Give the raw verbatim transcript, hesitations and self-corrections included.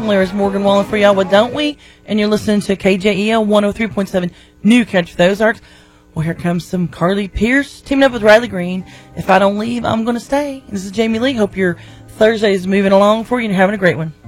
There's Morgan Wallen for y'all with Don't We? And you're listening to K J E L one oh three point seven New Country for the Ozarks. Well, here comes some Carly Pearce teaming up with Riley Green. If I don't leave, I'm going to stay. This is Jamie Lee. Hope your Thursday is moving along for you and you're having a great one.